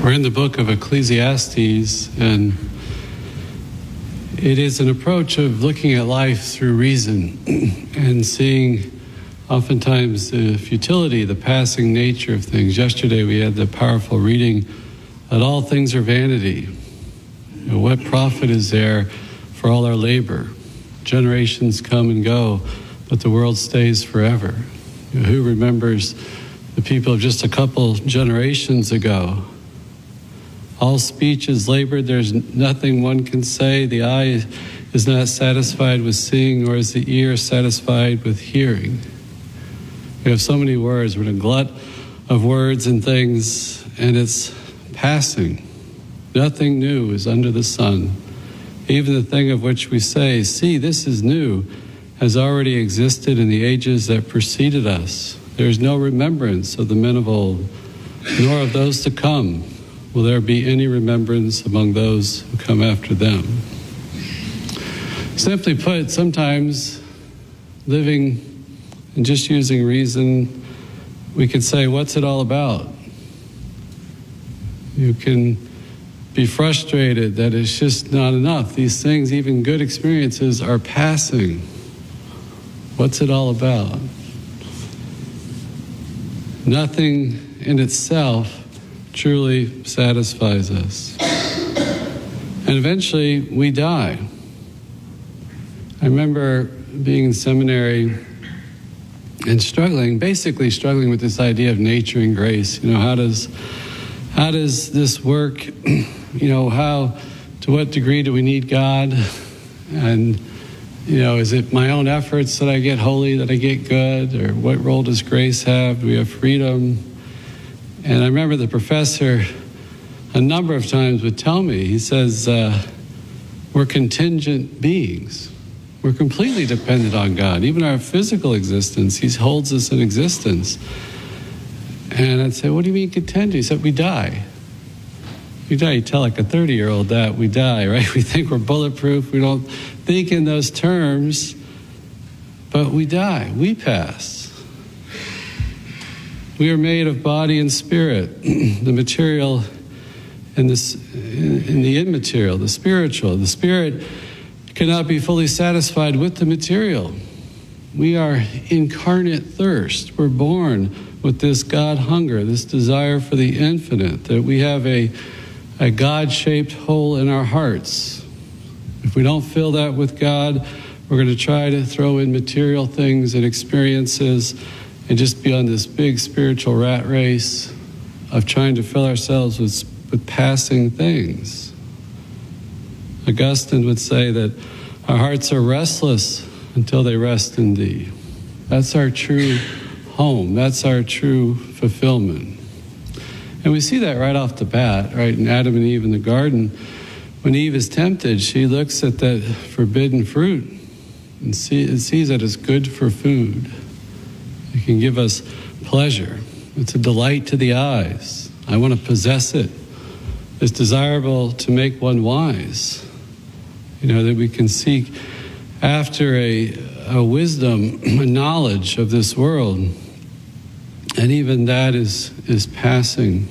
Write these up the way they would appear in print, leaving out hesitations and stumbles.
We're in the book of Ecclesiastes, and it is an approach of looking at life through reason and seeing oftentimes the futility, the passing nature of things. Yesterday we had the powerful reading that all things are vanity. What profit is there for all our labor? Generations come and go, but the world stays forever. Who remembers the people of just a couple generations ago? All speech is labored, there's nothing one can say. The eye is not satisfied with seeing, nor is the ear satisfied with hearing. We have so many words, we're in a glut of words and things, and it's passing. Nothing new is under the sun. Even the thing of which we say, see, this is new, has already existed in the ages that preceded us. There is no remembrance of the men of old, nor of those to come will there be any remembrance among those who come after them. Simply put, sometimes living and just using reason, we could say, what's it all about? You can be frustrated that it's just not enough. These things, even good experiences, are passing. What's it all about? Nothing in itself truly satisfies us. And eventually we die. I remember being in seminary and basically struggling with this idea of nature and grace. How does this work? To what degree do we need God? And, is it my own efforts that I get holy, that I get good? Or what role does grace have? Do we have freedom? And I remember the professor a number of times would tell me, he says, we're contingent beings. We're completely dependent on God. Even our physical existence, He holds us in existence. And I'd say, what do you mean contingent? He said, we die. We die. You tell like a 30-year-old that we die, right? We think we're bulletproof. We don't think in those terms, but we die. We pass. We are made of body and spirit, the material and the immaterial, the spiritual. The spirit cannot be fully satisfied with the material. We are incarnate thirst. We're born with this God hunger, this desire for the infinite, that we have a God-shaped hole in our hearts. If we don't fill that with God, we're going to try to throw in material things and experiences and just be on this big spiritual rat race of trying to fill ourselves with passing things. Augustine would say that our hearts are restless until they rest in Thee. That's our true home. That's our true fulfillment. And we see that right off the bat, right? In Adam and Eve in the garden, when Eve is tempted, she looks at that forbidden fruit and sees that it's good for food. It can give us pleasure. It's a delight to the eyes. I want to possess it. It's desirable to make one wise. That we can seek after a wisdom, a knowledge of this world. And even that is passing.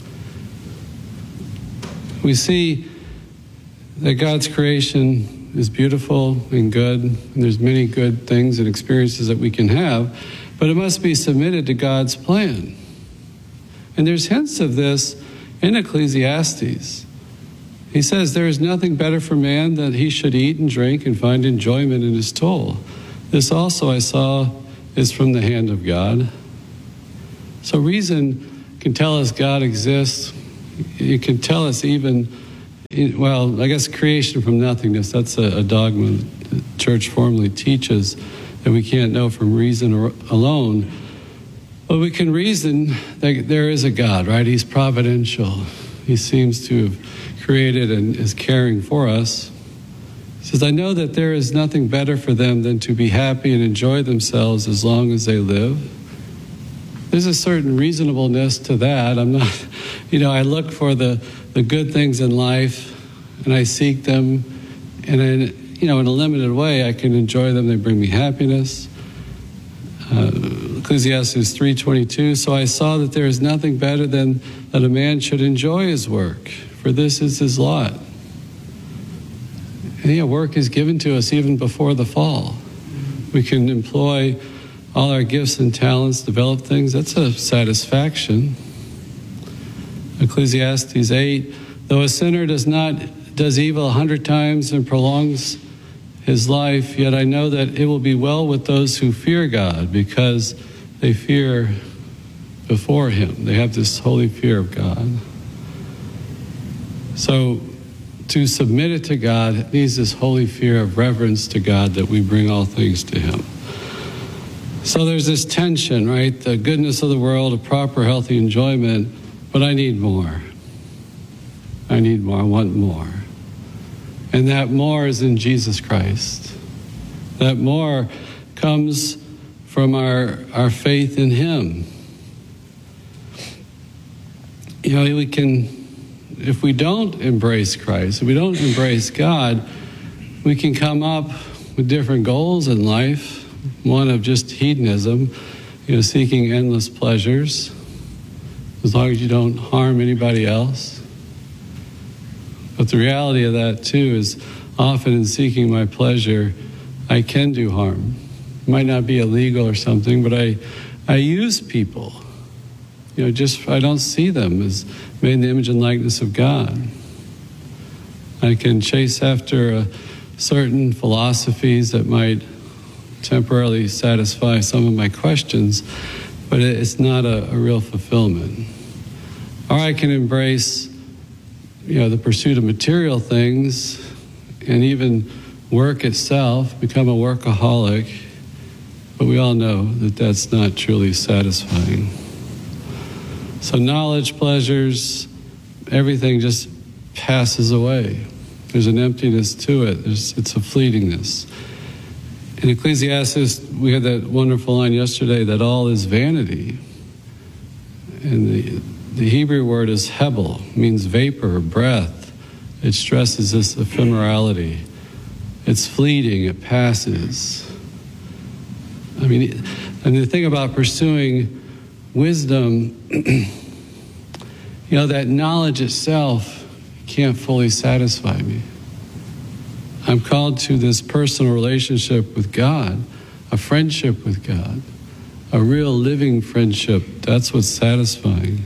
We see that God's creation is beautiful and good, and there's many good things and experiences that we can have, but it must be submitted to God's plan. And there's hints of this in Ecclesiastes. He says, there is nothing better for man than he should eat and drink and find enjoyment in his toil. This also I saw is from the hand of God. So reason can tell us God exists. It can tell us even, I guess creation from nothingness. That's a dogma the church formally teaches, that we can't know from reason alone. But we can reason that there is a God, right? He's providential. He seems to have created and is caring for us. He says, I know that there is nothing better for them than to be happy and enjoy themselves as long as they live. There's a certain reasonableness to that. I'm not, I look for the good things in life and I seek them, and in a limited way I can enjoy them. They bring me happiness. Ecclesiastes 3:22, so I saw that there is nothing better than that a man should enjoy his work, for this is his lot. And yeah, work is given to us even before the fall. We can employ all our gifts and talents, develop things. That's a satisfaction. Ecclesiastes 8, though a sinner does evil 100 times and prolongs his life, yet I know that it will be well with those who fear God, because they fear before him. They have this holy fear of God. So to submit it to God needs this holy fear of reverence to God, that we bring all things to him. So there's this tension, right? The goodness of the world, a proper, healthy enjoyment, but I need more. I need more, I want more. And that more is in Jesus Christ. That more comes from our faith in him. You know, we can, if we don't embrace Christ, if we don't embrace God, we can come up with different goals in life. One of just hedonism, seeking endless pleasures, as long as you don't harm anybody else. But the reality of that, too, is often in seeking my pleasure, I can do harm. It might not be illegal or something, but I use people. I don't see them as made in the image and likeness of God. I can chase after certain philosophies that might temporarily satisfy some of my questions, but it's not a real fulfillment. Or I can embrace the pursuit of material things and even work itself, become a workaholic, but we all know that that's not truly satisfying. So knowledge, pleasures, everything just passes away. There's an emptiness to it. It's a fleetingness. In Ecclesiastes, we had that wonderful line yesterday that all is vanity. And the Hebrew word is hebel, means vapor, breath. It stresses this ephemerality. It's fleeting, it passes. And the thing about pursuing wisdom, that knowledge itself can't fully satisfy me. I'm called to this personal relationship with God, a friendship with God, a real living friendship. That's what's satisfying.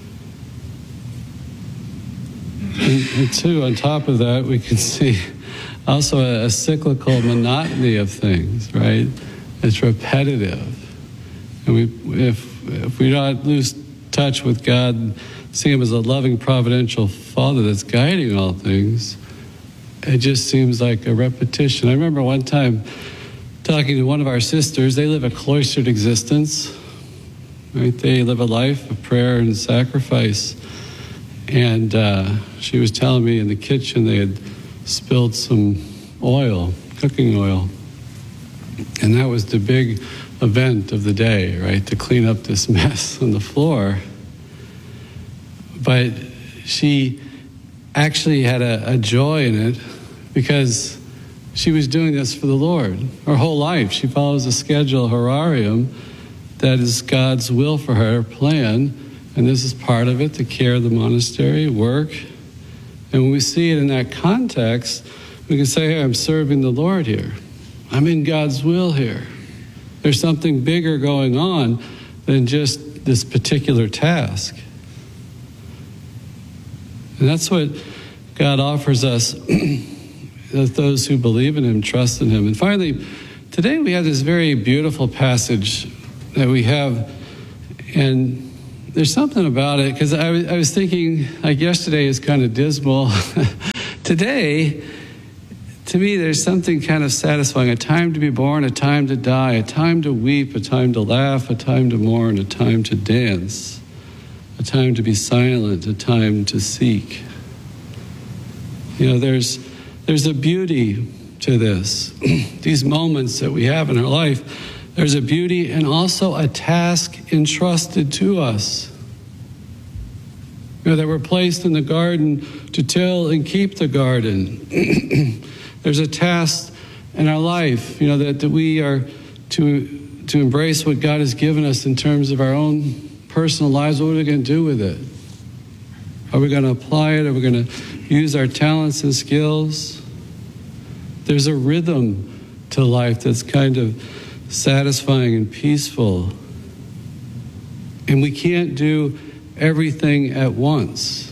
And two, on top of that, we can see also a cyclical monotony of things, right? It's repetitive. And if we don't lose touch with God and see him as a loving, providential Father that's guiding all things, it just seems like a repetition. I remember one time talking to one of our sisters. They live a cloistered existence, right? They live a life of prayer and sacrifice. And she was telling me in the kitchen they had spilled some oil, cooking oil. And that was the big event of the day, right? To clean up this mess on the floor. But she actually had a joy in it because she was doing this for the Lord. Her whole life, she follows a schedule, horarium, that is God's will for her, plan. And this is part of it, the care of the monastery, work. And when we see it in that context, we can say, hey, I'm serving the Lord here. I'm in God's will here. There's something bigger going on than just this particular task. And that's what God offers us, those who believe in him, trust in him. And finally, today we have this very beautiful passage that we have, and there's something about it, because I was thinking, like yesterday is kind of dismal. Today, to me, there's something kind of satisfying. A time to be born, a time to die, a time to weep, a time to laugh, a time to mourn, a time to dance, a time to be silent, a time to seek. There's a beauty to this. These moments that we have in our life, there's a beauty and also a task entrusted to us. That we're placed in the garden to till and keep the garden. There's a task in our life, that we are to to embrace what God has given us in terms of our own personal lives. What are we going to do with it? Are we going to apply it? Are we going to use our talents and skills? There's a rhythm to life that's kind of satisfying and peaceful. And we can't do everything at once.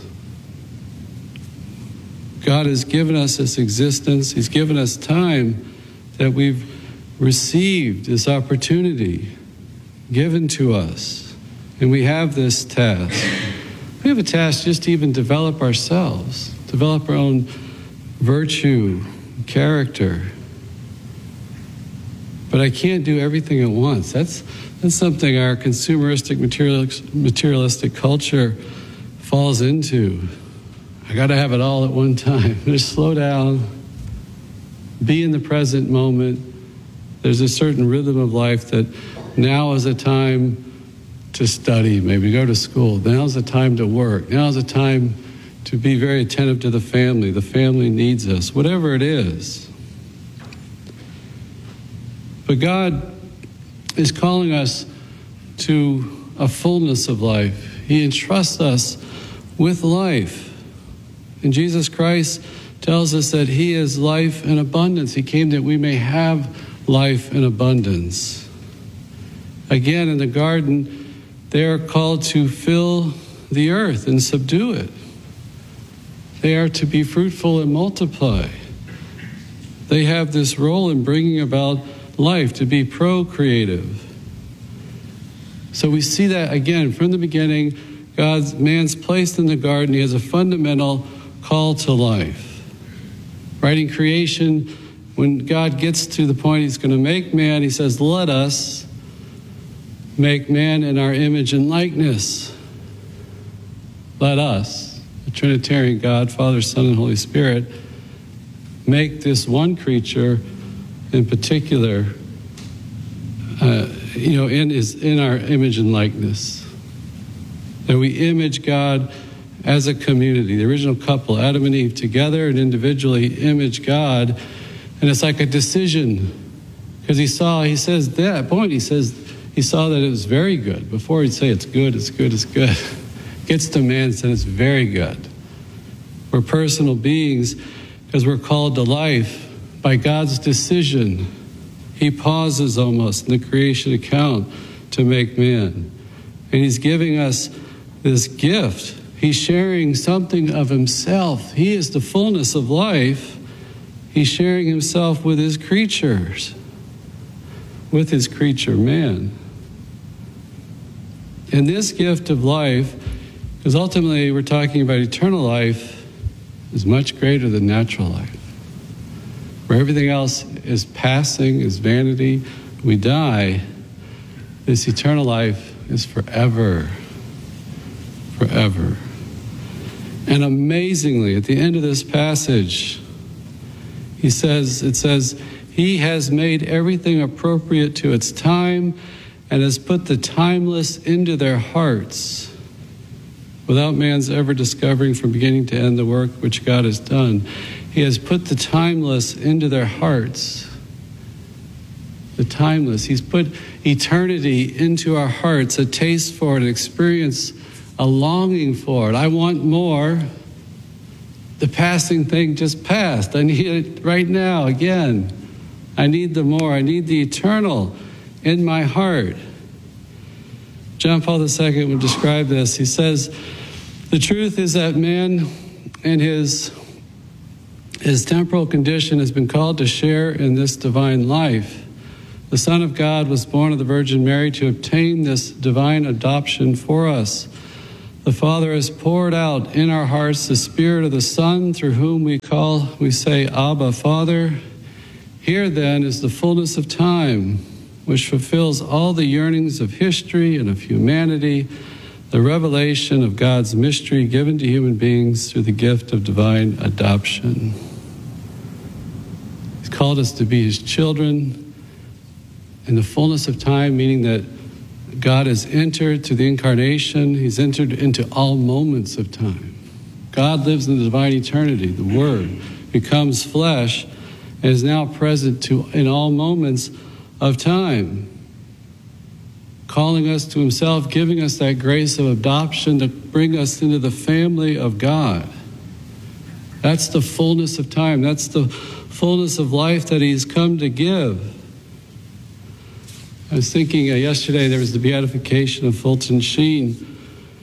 God has given us this existence. He's given us time that we've received, this opportunity given to us. And we have this task. We have a task just to even develop ourselves, develop our own virtue, character. But I can't do everything at once. That's something our consumeristic, materialistic culture falls into. I got to have it all at one time. Just slow down, be in the present moment. There's a certain rhythm of life that now is a time to study, maybe go to school. Now's the time to work. Now's the time to be very attentive to the family. The family needs us, whatever it is. But God is calling us to a fullness of life. He entrusts us with life. And Jesus Christ tells us that He is life in abundance. He came that we may have life in abundance. Again, in the garden, they are called to fill the earth and subdue it. They are to be fruitful and multiply. They have this role in bringing about life, to be procreative. So we see that again from the beginning. Man's placed in the garden. He has a fundamental call to life. Right in creation, when God gets to the point He's going to make man, He says, "Let us make man in our image and likeness." Let us, the Trinitarian God, Father, Son, and Holy Spirit, make this one creature in particular, in our image and likeness. That we image God as a community. The original couple, Adam and Eve, together and individually image God. And it's like a decision. Because he saw that he saw that it was very good. Before he'd say it's good, it's good, it's good. Gets to man and said it's very good. We're personal beings because we're called to life by God's decision. He pauses almost in the creation account to make man. And He's giving us this gift. He's sharing something of Himself. He is the fullness of life. He's sharing Himself with His creatures, with His creature, man. And this gift of life, because ultimately we're talking about eternal life, is much greater than natural life. Where everything else is passing, is vanity, we die, this eternal life is forever. Forever. And amazingly, at the end of this passage, it says, He has made everything appropriate to its time and has put the timeless into their hearts, without man's ever discovering from beginning to end the work which God has done. He has put the timeless into their hearts. The timeless. He's put eternity into our hearts, a taste for it, an experience, a longing for it. I want more. The passing thing just passed. I need it right now again. I need the more. I need the eternal in my heart. John Paul II would describe this. He says, the truth is that man in his temporal condition has been called to share in this divine life. The Son of God was born of the Virgin Mary to obtain this divine adoption for us. The Father has poured out in our hearts the Spirit of the Son, through whom we say, Abba, Father. Here then is the fullness of time, which fulfills all the yearnings of history and of humanity, the revelation of God's mystery given to human beings through the gift of divine adoption. He's called us to be His children in the fullness of time, meaning that God has entered to the incarnation. He's entered into all moments of time. God lives in the divine eternity. The Word becomes flesh and is now present in all moments of time. calling us to himself, giving us that grace of adoption to bring us into the family of God. That's the fullness of time. That's the fullness of life that he's come to give. I was thinking yesterday there was the beatification of Fulton Sheen.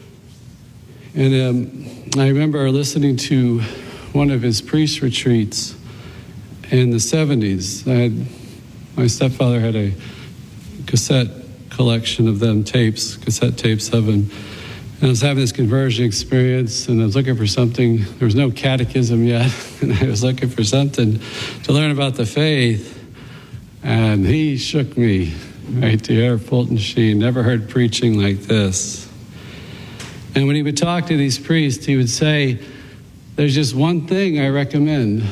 And I remember listening to one of his priest retreats in the 70s. My stepfather had a cassette collection of them, cassette tapes of him. And I was having this conversion experience, and I was looking for something. There was no catechism yet, and I was looking for something to learn about the faith. And he shook me right there, Fulton Sheen. Never heard preaching like this. And when he would talk to these priests, he would say, there's just one thing I recommend,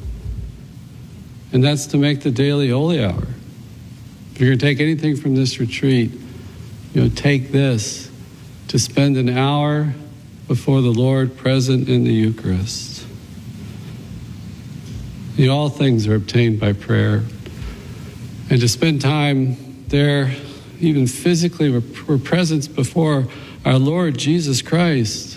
and that's to make the daily holy hour. If you're going to take anything from this retreat, take this, to spend an hour before the Lord present in the Eucharist. All things are obtained by prayer. And to spend time there, even physically, we're present before our Lord Jesus Christ.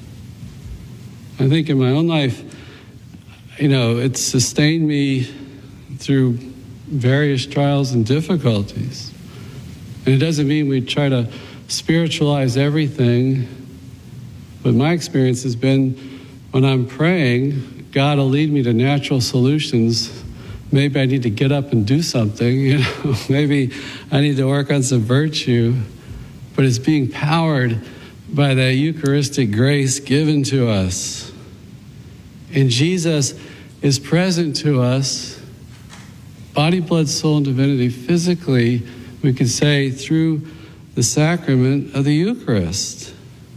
I think in my own life, it's sustained me through various trials and difficulties. And it doesn't mean we try to spiritualize everything, but my experience has been when I'm praying, God will lead me to natural solutions. Maybe I need to get up and do something, maybe I need to work on some virtue, but it's being powered by that Eucharistic grace given to us. And Jesus is present to us, body, blood, soul, and divinity, physically, we could say, through the sacrament of the Eucharist.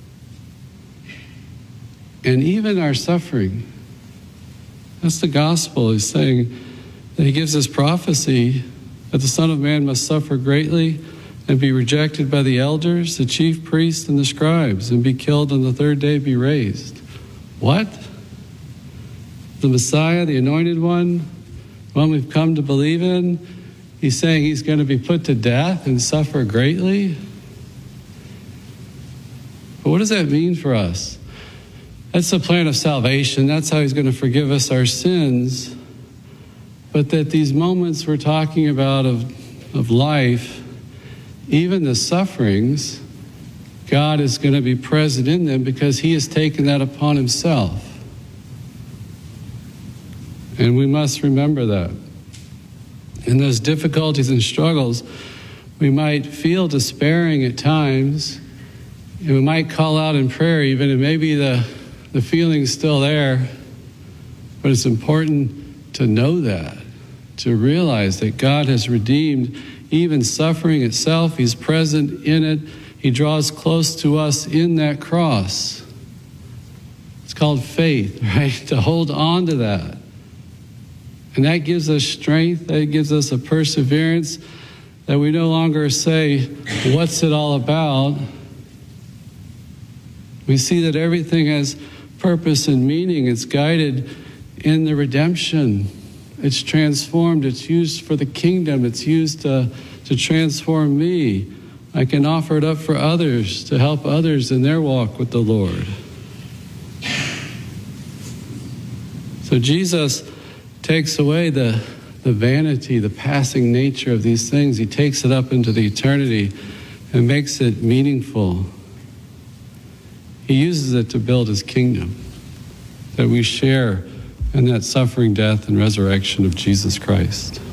And even our suffering. That's the gospel. He's saying that he gives us prophecy that the Son of Man must suffer greatly and be rejected by the elders, the chief priests, and the scribes, and be killed on the third day, be raised. What? The Messiah, the Anointed One we've come to believe in, he's saying he's going to be put to death and suffer greatly? But what does that mean for us? That's the plan of salvation. That's how he's going to forgive us our sins. But that these moments we're talking about of life, even the sufferings, God is going to be present in them because he has taken that upon himself. And we must remember that. In those difficulties and struggles, we might feel despairing at times, and we might call out in prayer even, and maybe the feeling's still there, but it's important to know that, to realize that God has redeemed even suffering itself. He's present in it. He draws close to us in that cross. It's called faith, right? To hold on to that. And that gives us strength, that gives us a perseverance, that we no longer say, what's it all about? We see that everything has purpose and meaning. It's guided in the redemption. It's transformed. It's used for the kingdom. It's used to transform me. I can offer it up for others, to help others in their walk with the Lord. So Jesus takes away the vanity, the passing nature of these things. He takes it up into the eternity and makes it meaningful. He uses it to build his kingdom, that we share in that suffering, death, and resurrection of Jesus Christ.